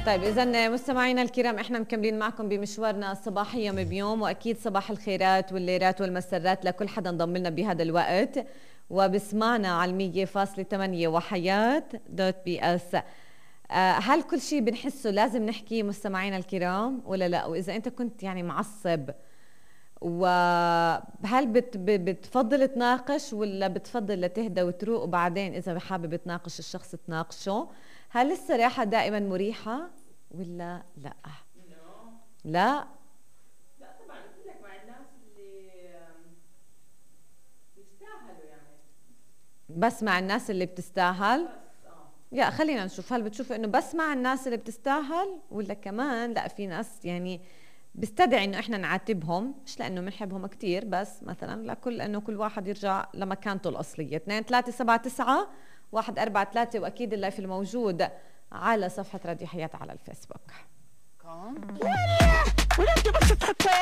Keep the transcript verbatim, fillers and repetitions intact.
طيب إذا مستمعينا الكرام احنا مكملين معكم بمشوارنا الصباحي يوم بيوم، واكيد صباح الخيرات والليرات والمسرات لكل حدا انضم لنا بهذا الوقت وبسمعنا على مية فاصلة ثمانية وحياة دوت بي اس. هل كل شيء بنحسه لازم نحكيه مستمعينا الكرام ولا لا؟ واذا انت كنت يعني معصب، وهل بت بتفضل تناقش ولا بتفضل لتهدى وتروق وبعدين اذا حابب تناقش الشخص تناقشه؟ هل الصراحة دائما مريحة ولا لا؟ لا لا طبعا قلت لك مع الناس اللي بيستاهلوا يعني، بس مع الناس اللي بتستاهل. بس اه يا خلينا نشوف، هل بتشوف انه بس مع الناس اللي بتستاهل ولا كمان لا في ناس يعني بيستدعي انه احنا نعاتبهم، مش لانه بنحبهم كتير بس مثلا لكل انه كل واحد يرجع لمكانته الاصليه. اثنين ثلاثة سبعة تسعة واحد أربعة ثلاثة، واكيد اللايف الموجود على صفحه راديو حياة على الفيسبوك.